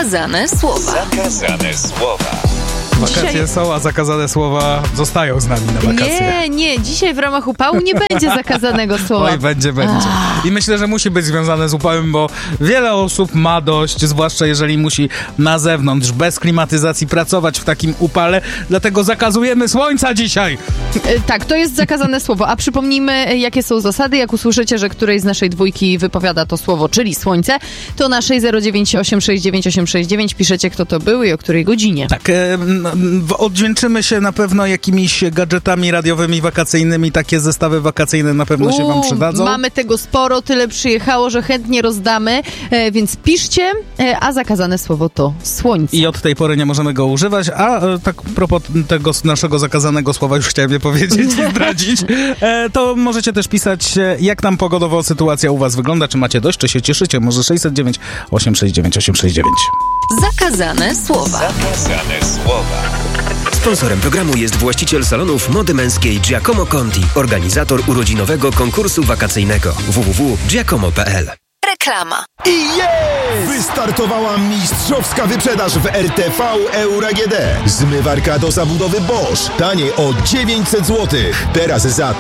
Zakazane słowa. Zakazane słowa. Wakacje są, a zakazane słowa zostają z nami na wakacje. Nie. Dzisiaj w ramach upału nie będzie zakazanego słowa. Oj, będzie. I myślę, że musi być związane z upałem, bo wiele osób ma dość, zwłaszcza jeżeli musi na zewnątrz, bez klimatyzacji pracować w takim upale. Dlatego zakazujemy słońca dzisiaj. Tak, to jest zakazane słowo. A przypomnijmy, jakie są zasady. Jak usłyszycie, że którejś z naszej dwójki wypowiada to słowo, czyli słońce, to na 609869869 piszecie, kto to był i o której godzinie. Tak, odwdzięczymy się na pewno jakimiś gadżetami radiowymi, wakacyjnymi. Takie zestawy wakacyjne na pewno się wam przydadzą. Mamy tego sporo, tyle przyjechało, że chętnie rozdamy, więc piszcie, a zakazane słowo to słońce. I od tej pory nie możemy go używać, a tak propos tego naszego zakazanego słowa, już chciałem je powiedzieć i zdradzić, to możecie też pisać, jak tam pogodowo sytuacja u was wygląda, czy macie dość, czy się cieszycie, może 609-869-869. Zakazane słowa. Zakazane słowa. Sponsorem programu jest właściciel salonów mody męskiej Giacomo Conti, organizator urodzinowego konkursu wakacyjnego www.giacomo.pl. Reklama. Wystartowała mistrzowska wyprzedaż w RTV Euro AGD. Zmywarka do zabudowy Bosch. Taniej o 900 zł. Teraz za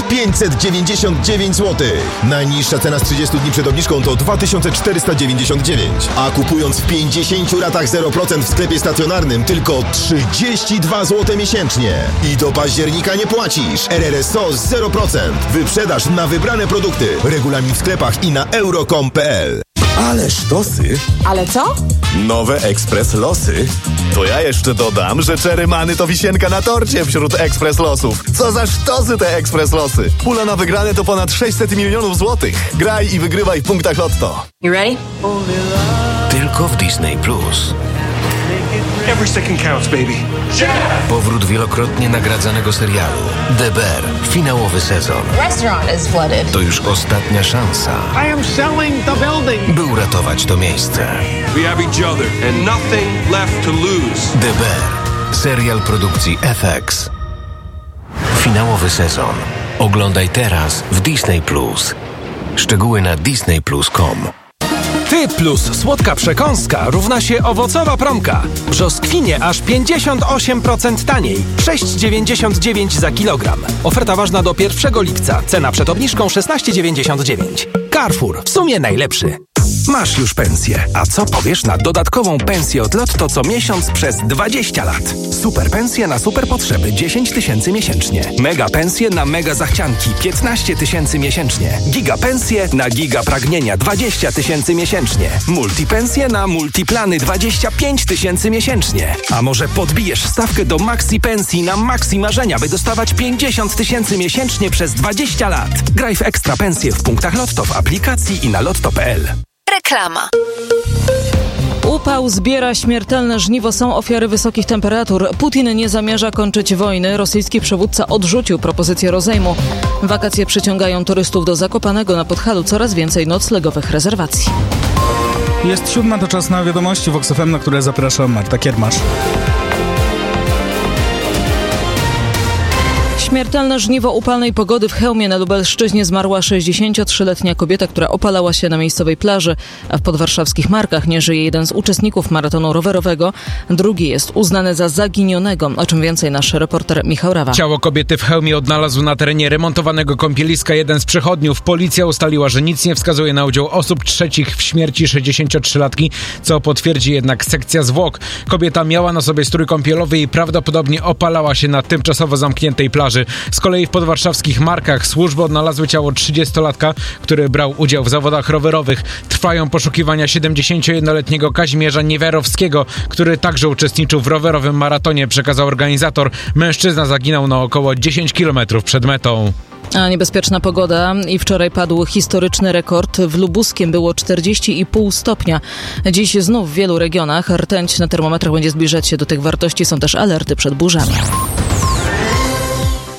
1599 zł. Najniższa cena z 30 dni przed obniżką to 2499. A kupując w 50 ratach 0% w sklepie stacjonarnym tylko 32 zł miesięcznie. I do października nie płacisz. RRSO 0%. Wyprzedaż na wybrane produkty. Regulamin w sklepach i na euro.com.pl. Ale sztosy. Ale co? Nowe Ekspres Losy. To ja jeszcze dodam, że Czerymany to wisienka na torcie wśród Ekspres Losów. Co za sztosy te Ekspres Losy. Pula na wygrane to ponad 600 milionów złotych. Graj i wygrywaj w punktach Lotto. You ready? Tylko w Disney Plus. Every second counts, baby. Powrót wielokrotnie nagradzanego serialu The Bear. Finałowy sezon. Restaurant is flooded. To już ostatnia szansa, I am selling the building. by uratować to miejsce. We have each other and nothing left to lose. The Bear. Serial produkcji FX. Finałowy sezon. Oglądaj teraz w Disney Plus. Szczegóły na disneyplus.com. Ty plus słodka przekąska równa się owocowa promka. Brzoskwinie aż 58% taniej. 6,99 za kilogram. Oferta ważna do 1 lipca. Cena przed obniżką 16,99. Carrefour. W sumie najlepszy. Masz już pensję. A co powiesz na dodatkową pensję od Lotto co miesiąc przez 20 lat? Super pensje na super potrzeby 10 000 miesięcznie. Mega pensje na mega zachcianki 15 000 miesięcznie. Giga pensje na giga pragnienia 20 000 miesięcznie. Multipensje na multiplany 25 000 miesięcznie. A może podbijesz stawkę do maxi pensji na maxi marzenia, by dostawać 50 000 miesięcznie przez 20 lat. Graj w ekstra pensje w punktach Lotto, w aplikacji i na lotto.pl. Reklama. Upał zbiera śmiertelne żniwo, są ofiary wysokich temperatur. Putin nie zamierza kończyć wojny. Rosyjski przywódca odrzucił propozycję rozejmu. Wakacje przyciągają turystów do Zakopanego, na Podhalu coraz więcej noclegowych rezerwacji. Jest 7, to czas na wiadomości w Vox FM, na które zapraszam Marta Kiermasz. Śmiertelne żniwo upalnej pogody w Chełmie na Lubelszczyźnie zmarła 63-letnia kobieta, która opalała się na miejscowej plaży, a w podwarszawskich Markach nie żyje jeden z uczestników maratonu rowerowego. Drugi jest uznany za zaginionego. O czym więcej nasz reporter Michał Rawa. Ciało kobiety w Chełmie odnalazł na terenie remontowanego kąpieliska jeden z przechodniów. Policja ustaliła, że nic nie wskazuje na udział osób trzecich w śmierci 63-latki, co potwierdzi jednak sekcja zwłok. Kobieta miała na sobie strój kąpielowy i prawdopodobnie opalała się na tymczasowo zamkniętej plaży. Z kolei w podwarszawskich Markach służby odnalazły ciało 30-latka, który brał udział w zawodach rowerowych. Trwają poszukiwania 71-letniego Kazimierza Niewiarowskiego, który także uczestniczył w rowerowym maratonie, przekazał organizator. Mężczyzna zaginął na około 10 km przed metą. A niebezpieczna pogoda i wczoraj padł historyczny rekord. W Lubuskiem było 40,5 stopnia. Dziś znów w wielu regionach rtęć na termometrach będzie zbliżać się do tych wartości. Są też alerty przed burzami.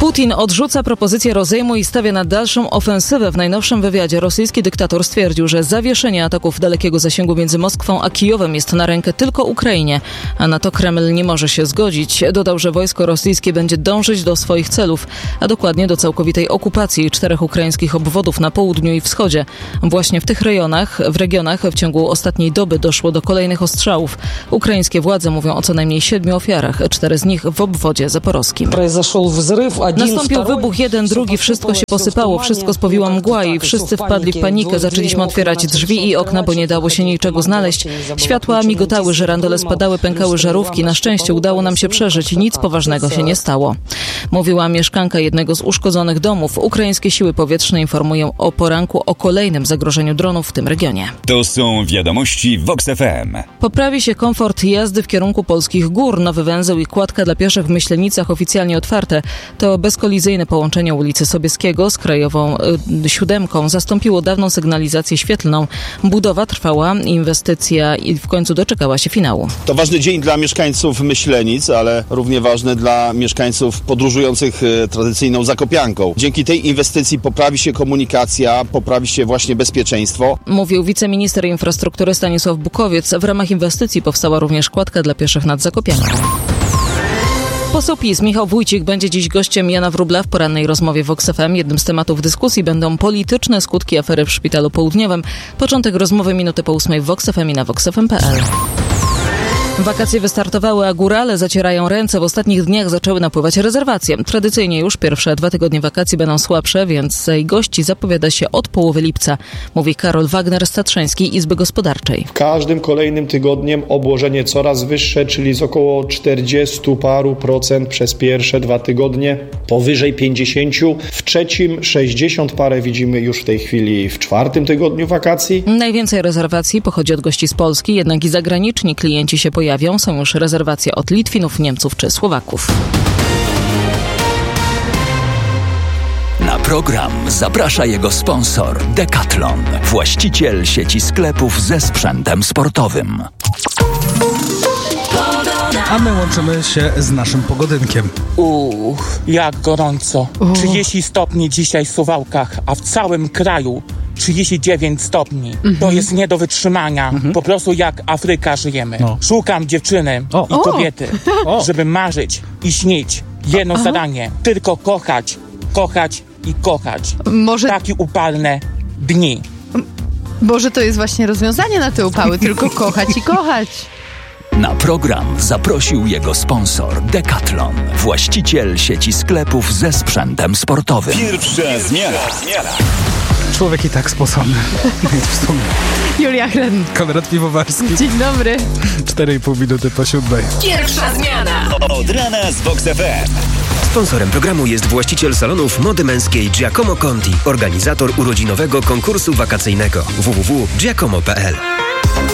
Putin odrzuca propozycję rozejmu i stawia na dalszą ofensywę. W najnowszym wywiadzie rosyjski dyktator stwierdził, że zawieszenie ataków dalekiego zasięgu między Moskwą a Kijowem jest na rękę tylko Ukrainie, a na to Kreml nie może się zgodzić. Dodał, że wojsko rosyjskie będzie dążyć do swoich celów, a dokładnie do całkowitej okupacji 4 ukraińskich obwodów na południu i wschodzie. Właśnie w tych regionach w ciągu ostatniej doby doszło do kolejnych ostrzałów. Ukraińskie władze mówią o co najmniej 7 ofiarach, 4 z nich w obwodzie zaporowskim. Nastąpił wybuch, jeden, drugi, wszystko się posypało, wszystko spowiła mgła i wszyscy wpadli w panikę. Zaczęliśmy otwierać drzwi i okna, bo nie dało się niczego znaleźć. Światła migotały, żyrandole spadały, pękały żarówki. Na szczęście udało nam się przeżyć i nic poważnego się nie stało. Mówiła mieszkanka jednego z uszkodzonych domów. Ukraińskie siły powietrzne informują o poranku o kolejnym zagrożeniu dronów w tym regionie. To są wiadomości Vox FM. Poprawi się komfort jazdy w kierunku polskich gór. Nowy węzeł i kładka dla pieszych w Myślenicach oficjalnie otwarte. To bezkolizyjne połączenie ulicy Sobieskiego z krajową 7 zastąpiło dawną sygnalizację świetlną. Budowa trwała, inwestycja i w końcu doczekała się finału. To ważny dzień dla mieszkańców Myślenic, ale równie ważny dla mieszkańców podróżujących tradycyjną Zakopianką. Dzięki tej inwestycji poprawi się komunikacja, poprawi się właśnie bezpieczeństwo. Mówił wiceminister infrastruktury Stanisław Bukowiec. W ramach inwestycji powstała również kładka dla pieszych nad Zakopianką. Poseł PiS Michał Wójcik będzie dziś gościem Jana Wróbla w porannej rozmowie Vox FM. Jednym z tematów dyskusji będą polityczne skutki afery w Szpitalu Południowym. Początek rozmowy minutę po 8 w Vox FM i na voxfm.pl. Wakacje wystartowały, a górale zacierają ręce. W ostatnich dniach zaczęły napływać rezerwacje. Tradycyjnie już pierwsze 2 tygodnie wakacji będą słabsze, więc gości zapowiada się od połowy lipca, mówi Karol Wagner z Tatrzańskiej Izby Gospodarczej. Każdym kolejnym tygodniem obłożenie coraz wyższe, czyli z około 40 paru procent przez pierwsze 2 tygodnie, powyżej 50. W trzecim 60 parę widzimy już w tej chwili w 4 tygodniu wakacji. Najwięcej rezerwacji pochodzi od gości z Polski, jednak i zagraniczni klienci się pojawią. Są już rezerwacje od Litwinów, Niemców czy Słowaków. Na program zaprasza jego sponsor Decathlon, właściciel sieci sklepów ze sprzętem sportowym. A my łączymy się z naszym pogodynkiem. Jak gorąco. 30 stopni dzisiaj w Suwałkach, a w całym kraju 39 stopni. To jest nie do wytrzymania. Po prostu jak Afryka żyjemy. Szukam dziewczyny i kobiety, żeby marzyć i śnić. Jedno zadanie. Tylko kochać, kochać i kochać. Takie upalne dni. Może to jest właśnie rozwiązanie na te upały. Tylko kochać i kochać. Na program zaprosił jego sponsor Decathlon, właściciel sieci sklepów ze sprzętem sportowym. Pierwsza zmiana. Człowiek i tak spocony. w sumie. Julia Chlen. Konrad Piwowarski. Dzień dobry. 4,5 minuty po 7. Pierwsza zmiana. Od rana z Vox FM. Sponsorem programu jest właściciel salonów mody męskiej Giacomo Conti, organizator urodzinowego konkursu wakacyjnego www.giacomo.pl.